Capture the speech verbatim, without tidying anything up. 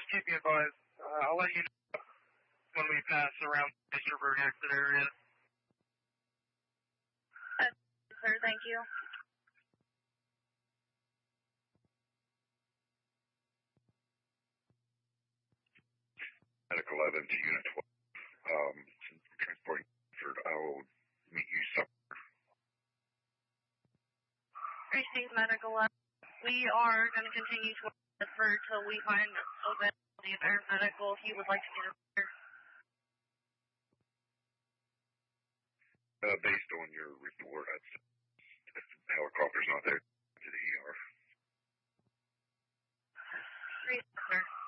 keep me advised. Uh, I'll let you know when we pass around the Easterburg exit area. Uh, sir, thank you. Medic eleven to Unit twelve. Um, transporting I will meet you somewhere. Received medical. We are going to continue to refer till we find availability of air medical. If you would like to get there. Uh, based on your report, I'd say if the helicopter's not there, to the E R. Received, sir.